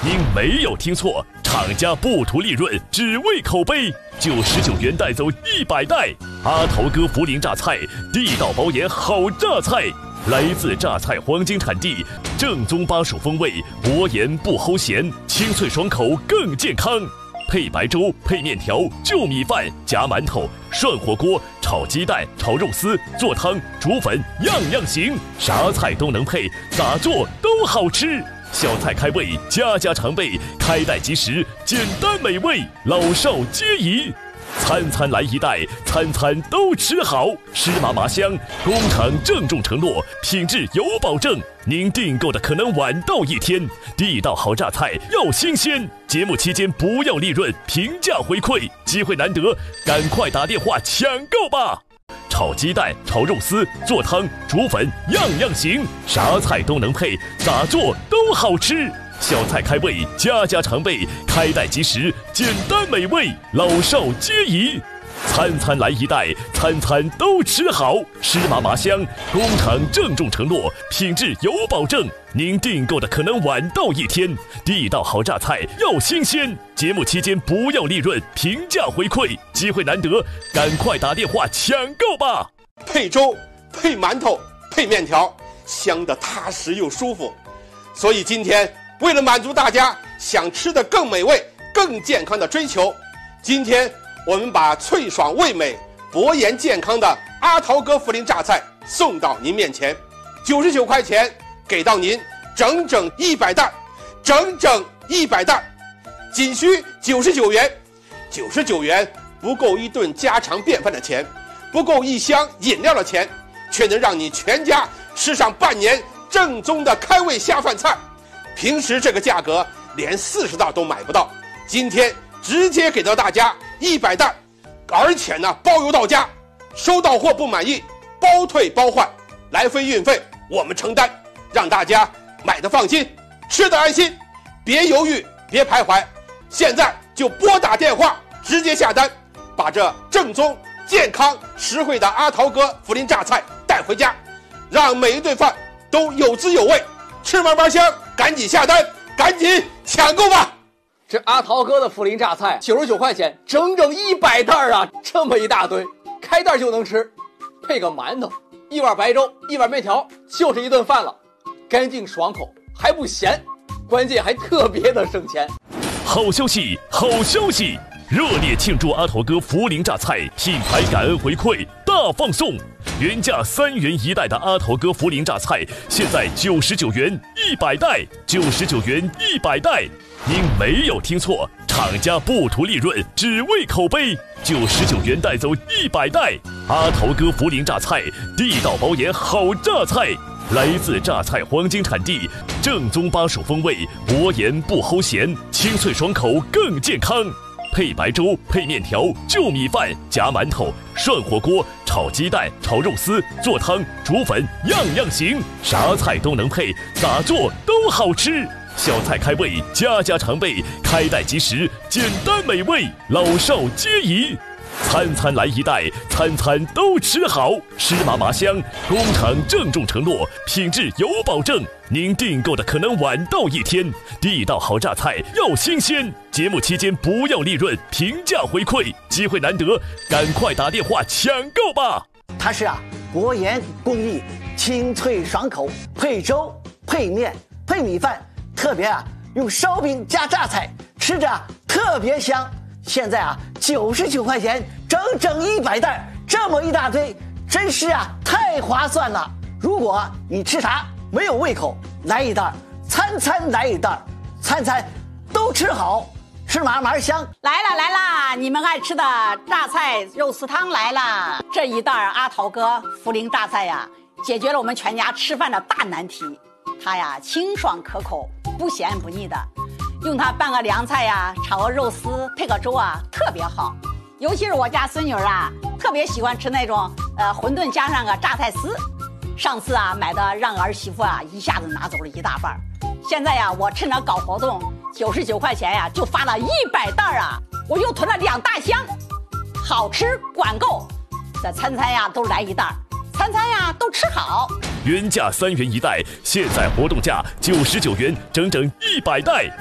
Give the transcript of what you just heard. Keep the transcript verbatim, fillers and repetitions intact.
您没有听错，厂家不图利润，只为口碑。九十九元带走一百袋，阿头哥涪陵榨菜，地道保研好榨菜，来自榨菜黄金产地，正宗巴蜀风味，薄盐不齁咸，清脆爽口更健康。配白粥，配面条，就米饭，夹馒头，涮火锅，炒鸡蛋，炒肉丝，做汤，煮粉，样样行，啥菜都能配，咋做都好吃。小菜开胃，家家常备，开袋即食，简单美味，老少皆宜。餐餐来一袋，餐餐都吃好，湿麻麻香。工厂郑重承诺，品质有保证。您订购的可能晚到一天，地道好榨菜要新鲜。节目期间不要利润，平价回馈，机会难得，赶快打电话抢购吧！炒鸡蛋，炒肉丝，做汤，煮粉，样样行，啥菜都能配，咋做都好吃。小菜开胃，家家常备，开袋即食，简单美味，老少皆宜。餐餐来一袋，餐餐都吃好，湿麻麻香。工厂郑重承诺，品质有保证。您订购的可能晚到一天，地道好榨菜要新鲜。节目期间不要利润，平价回馈，机会难得，赶快打电话抢购吧！ 配粥、配馒头、配面条，香得踏实又舒服。所以今天为了满足大家想吃的更美味、更健康的追求，今天我们把脆爽味美、薄盐健康的阿桃哥涪陵榨菜送到您面前，九十九块钱给到您整整一百袋，整整一百袋，仅需九十九元。九十九元不够一顿家常便饭的钱，不够一箱饮料的钱，却能让你全家吃上半年正宗的开胃下饭菜。平时这个价格连四十袋都买不到，今天直接给到大家一百袋，而且呢包邮到家，收到货不满意包退包换，来回运费我们承担，让大家买的放心，吃的安心，别犹豫，别徘徊，现在就拨打电话直接下单，把这正宗、健康、实惠的阿桃哥涪陵榨菜带回家，让每一顿饭都有滋有味，吃嘛嘛香，赶紧下单，赶紧抢购吧！ 这阿桃哥的涪陵榨菜九十九块钱，整整一百袋啊，这么一大堆，开袋就能吃，配个馒头，一碗白粥，一碗面条，就是一顿饭了，干净爽口，还不咸，关键还特别的省钱。 好消息，好消息！热烈庆祝阿头哥涪陵榨菜品牌感恩回馈大放送，原价三元一袋的阿头哥涪陵榨菜，现在九十九元一百袋，九十九元一百袋。您没有听错，厂家不图利润，只为口碑。九十九元带走一百袋，阿头哥涪陵榨菜，地道保研好榨菜。来自榨菜黄金产地，正宗巴蜀风味，薄盐不齁咸，清脆爽口更健康。配白粥，配面条，就米饭，夹馒头，涮火锅，炒鸡蛋，炒肉丝，做汤，煮粉，样样行，啥菜都能配，咋做都好吃。小菜开胃，家家常备，开袋即食，简单美味，老少皆宜。餐餐来一袋，餐餐都吃好，湿麻麻香。工厂郑重承诺，品质有保证。您订购的可能晚到一天，地道好榨菜要新鲜。节目期间不要利润，平价回馈，机会难得，赶快打电话抢购吧！ 它是啊，薄盐工艺，清脆爽口，配粥、配面、配米饭，特别啊用烧饼加榨菜，吃着啊特别香。现在啊，九十九块钱，整整一百袋，这么一大堆，真是啊太划算了。如果你吃啥没有胃口，来一袋，餐餐来一袋，餐餐都吃好，吃嘛嘛香。 来了来了，你们爱吃的榨菜肉丝汤来了。这一袋阿桃哥涪陵榨菜呀，解决了我们全家吃饭的大难题。它呀清爽可口，不咸不腻的。用它拌个凉菜呀，炒个肉丝，配个粥啊，特别好。尤其是我家孙女啊，特别喜欢吃那种呃馄饨加上个榨菜丝。上次啊买的让儿媳妇啊一下子拿走了一大半。现在呀，我趁着搞活动，九十九块钱呀就发了一百袋啊，我又囤了两大箱，好吃管够。这餐餐呀都来一袋，餐餐呀都吃好。 原价三元一袋，现在活动价九十九元，整整一百袋。